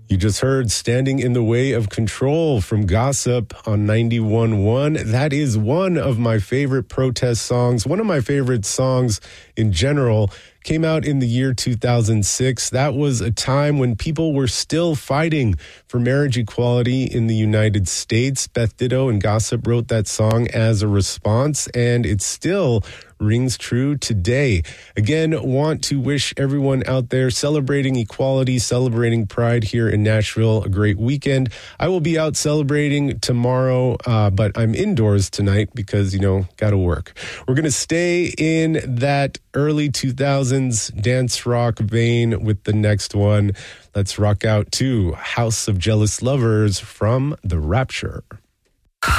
You just heard Standing in the Way of Control from Gossip on 91.1. That is one of my favorite protest songs, one of my favorite songs in general. Came out in the year 2006. That was a time when people were still fighting for marriage equality in the United States. Beth Ditto and Gossip wrote that song as a response, and it still rings true today. Again, want to wish everyone out there celebrating equality, celebrating pride here in Nashville a great weekend. I will be out celebrating tomorrow, but I'm indoors tonight because, got to work. We're going to stay in that early 2000s dance rock vein with the next one. Let's rock out to House of Jealous Lovers from The Rapture.